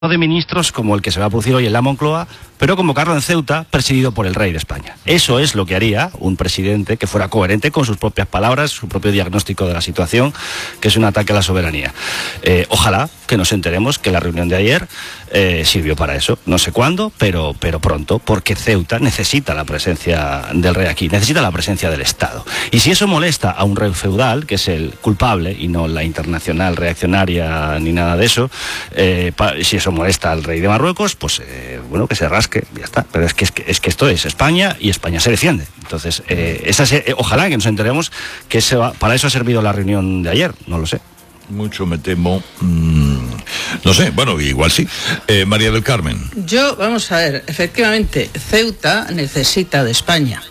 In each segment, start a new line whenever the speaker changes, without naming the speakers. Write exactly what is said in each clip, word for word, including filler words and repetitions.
de ministros como el que se va a producir hoy en la Moncloa, pero convocarlo en Ceuta, presidido por el rey de España. Eso es lo que haría un presidente que fuera coherente con sus propias palabras, su propio diagnóstico de la situación, que es un ataque a la soberanía. Eh, ojalá que nos enteremos que la reunión de ayer eh, sirvió para eso. No sé cuándo, pero, pero pronto, porque Ceuta necesita la presencia del rey aquí, necesita la presencia del Estado. Y si eso molesta a un rey feudal, que es el culpable, y no la internacional reaccionaria ni nada de eso, eh, pa, si eso molesta al rey de Marruecos, pues eh, bueno, que se rasque, ya está. Pero es que, es que, es que esto es España y España se defiende. Entonces, eh, esa se, eh, ojalá que nos enteremos que ese va, para eso ha servido la reunión de ayer, no lo sé.
Mucho me temo, mmm, no sé, bueno, igual sí. Eh, María del Carmen.
Yo, vamos a ver, efectivamente, Ceuta necesita de España,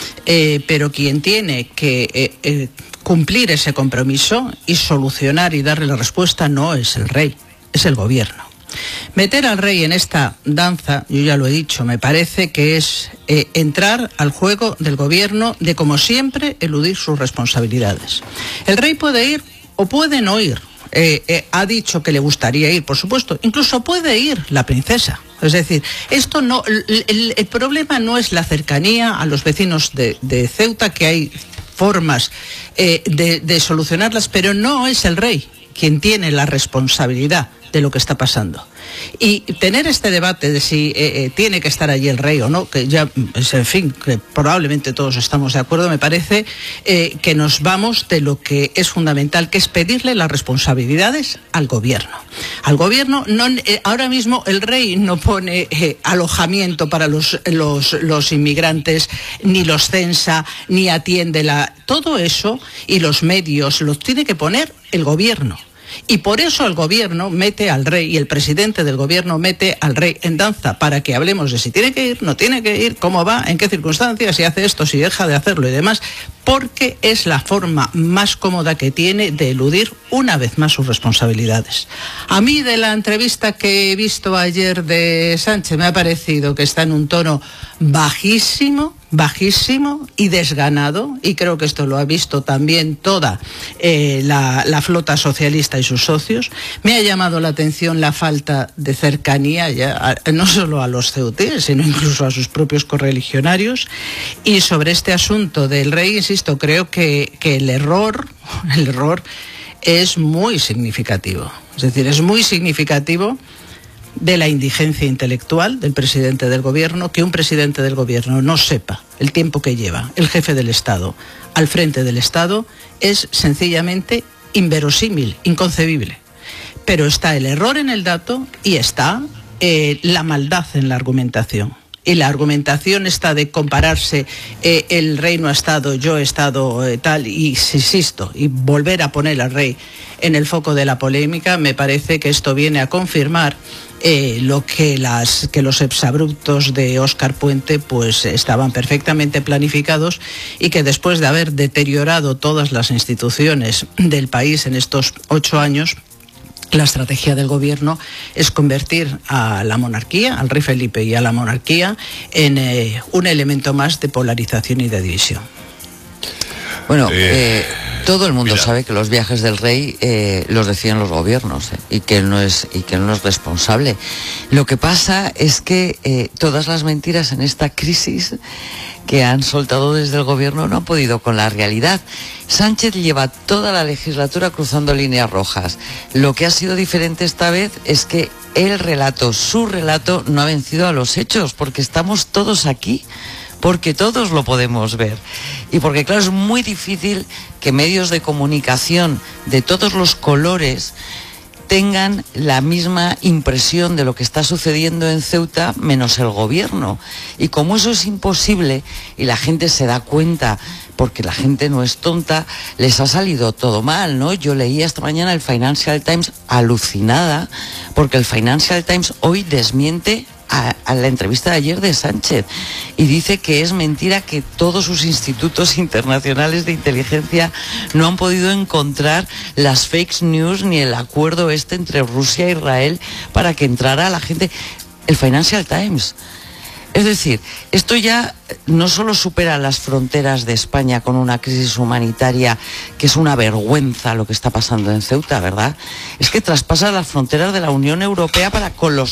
eh, pero quien tiene que eh, eh, cumplir ese compromiso y solucionar y darle la respuesta no es el rey, es el gobierno. Meter al rey en esta danza, yo ya lo he dicho, me parece que es eh, entrar al juego del gobierno de, como siempre, eludir sus responsabilidades. El rey puede ir o puede no ir. Eh, eh, ha dicho que le gustaría ir, por supuesto. Incluso puede ir la princesa. Es decir, esto no, el, el, el problema no es la cercanía a los vecinos de, de Ceuta, que hay formas eh, de, de solucionarlas, pero no es el rey quien tiene la responsabilidad de lo que está pasando. Y tener este debate de si eh, eh, tiene que estar allí el rey o no, que ya, en fin, que probablemente todos estamos de acuerdo, me parece eh, que nos vamos de lo que es fundamental, que es pedirle las responsabilidades al gobierno. Al gobierno, no, eh, ahora mismo el rey no pone eh, alojamiento para los, los, los inmigrantes, ni los censa, ni atiende la... Todo eso y los medios los tiene que poner el gobierno. Y por eso el gobierno mete al rey y el presidente del gobierno mete al rey en danza, para que hablemos de si tiene que ir, no tiene que ir, cómo va, en qué circunstancias, si hace esto, si deja de hacerlo y demás, porque es la forma más cómoda que tiene de eludir una vez más sus responsabilidades. A mí, de la entrevista que he visto ayer de Sánchez, me ha parecido que está en un tono bajísimo, bajísimo y desganado, y creo que esto lo ha visto también toda eh, la, la flota socialista y sus socios. Me ha llamado la atención la falta de cercanía, ya, a, no solo a los ceutíes, sino incluso a sus propios correligionarios. Y sobre este asunto del rey, insisto, creo que, que el error, el error es muy significativo. Es decir, es muy significativo de la indigencia intelectual del presidente del gobierno, que un presidente del gobierno no sepa el tiempo que lleva el jefe del Estado al frente del Estado, es sencillamente inverosímil, inconcebible. Pero está el error en el dato y está eh, la maldad en la argumentación. Y la argumentación está de compararse eh, el rey no ha estado, yo he estado eh, tal, y insisto, y volver a poner al rey en el foco de la polémica. Me parece que esto viene a confirmar eh, lo que, las, que los exabruptos de Óscar Puente pues estaban perfectamente planificados, y que después de haber deteriorado todas las instituciones del país en estos ocho años, la estrategia del gobierno es convertir a la monarquía, al rey Felipe y a la monarquía, en eh, un elemento más de polarización y de división.
Bueno, eh, eh, todo el mundo
mira.
sabe que los viajes del rey eh, los deciden los gobiernos eh, y que él no es y que él no es responsable. Lo que pasa es que eh, todas las mentiras en esta crisis que han soltado desde el gobierno no han podido con la realidad. Sánchez lleva toda la legislatura cruzando líneas rojas. Lo que ha sido diferente esta vez es que el relato, su relato, no ha vencido a los hechos, porque estamos todos aquí, porque todos lo podemos ver. Y porque, claro, es muy difícil que medios de comunicación de todos los colores tengan la misma impresión de lo que está sucediendo en Ceuta, menos el gobierno. Y como eso es imposible y la gente se da cuenta, porque la gente no es tonta, les ha salido todo mal, ¿no? Yo leía esta mañana el Financial Times alucinada, porque el Financial Times hoy desmiente A, a la entrevista de ayer de Sánchez y dice que es mentira, que todos sus institutos internacionales de inteligencia no han podido encontrar las fake news ni el acuerdo este entre Rusia e Israel para que entrara la gente. El Financial Times. Es decir, esto ya no solo supera las fronteras de España con una crisis humanitaria que es una vergüenza lo que está pasando en Ceuta, ¿verdad? Es que traspasa las fronteras de la Unión Europea para con los